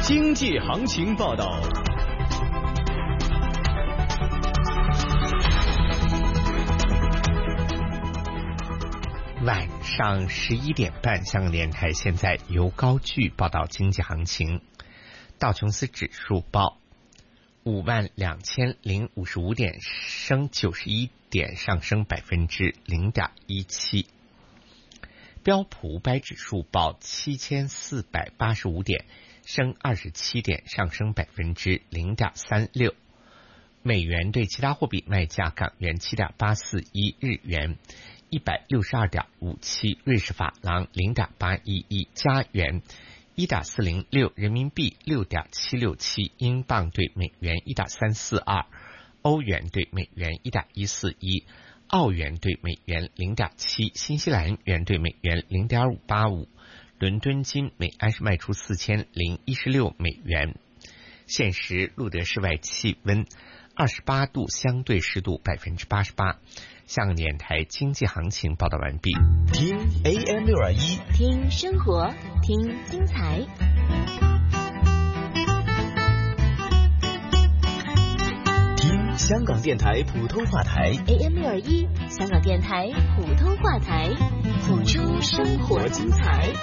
经济行情报道。 晚上11点半，香港电台现在由高炬报道经济行情。道琼斯指数报52055点，升91点，上升0.17%。标普500指数报7485点，升27点，上升0.36%。美元对其他货币卖价：港元7.841，日元162.57，瑞士法郎0.811，加元1.406，人民币6.767，英镑对美元1.342，欧元对美元1.141，澳元对美元0.7，新西兰元对美元0.585。伦敦金每安士卖出4016美元。现时录得室外气温28度，相对湿度88%。香港电台经济行情报道完毕。 听 AM621， 听生活，听精彩。 听香港电台普通话台 AM621，香港电台普通话台，谱出生活精彩。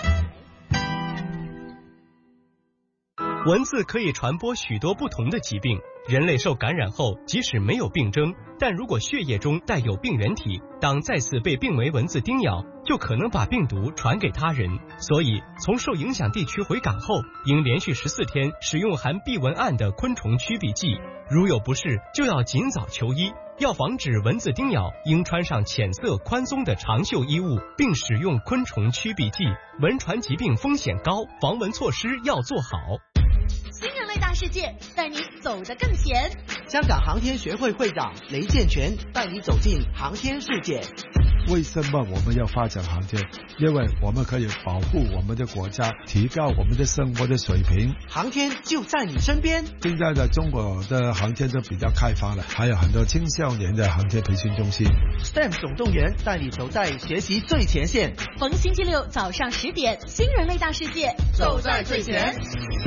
蚊子可以传播许多不同的疾病，人类受感染后，即使没有病征，但如果血液中带有病原体，当再次被病媒蚊子叮咬，就可能把病毒传给他人。所以，从受影响地区回港后，应连续14天使用含避蚊胺的昆虫驱避剂，如有不适，就要尽早求医。要防止蚊子叮咬，应穿上浅色宽松的长袖衣物，并使用昆虫驱避剂。蚊传疾病风险高，防蚊措施要做好。 新人类大世界，带你走得更前。 香港航天学会会长雷建全带你走进航天世界。 为什么我们要发展航天？因为我们可以保护我们的国家，提高我们的生活的水平。 航天就在你身边。 现在的中国的航天都比较开发了，还有很多青少年的航天培训中心。 STEM 总动员带你走在学习最前线。 逢星期六早上10点，新人类大世界，走在最前。